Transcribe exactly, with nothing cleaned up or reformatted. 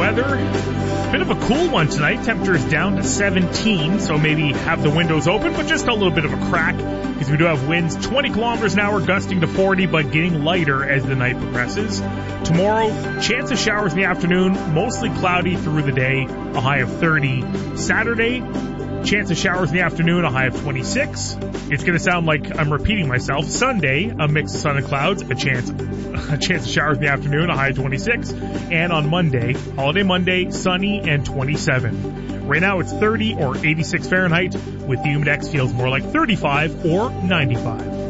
weather. Bit of a cool one tonight. Temperatures down to seventeen, so maybe have the windows open, but just a little bit of a crack because we do have winds twenty kilometers an hour, gusting to forty, but getting lighter as the night progresses. Tomorrow, chance of showers in the afternoon, mostly cloudy through the day, a high of thirty. Saturday, chance of showers in the afternoon, a high of twenty-six. It's going to sound like I'm repeating myself. Sunday, a mix of sun and clouds, a chance, a chance of showers in the afternoon, a high of twenty-six. And on Monday, holiday Monday, sunny and twenty-seven. Right now it's thirty or eighty-six Fahrenheit, with the humidex feels more like thirty-five or ninety-five.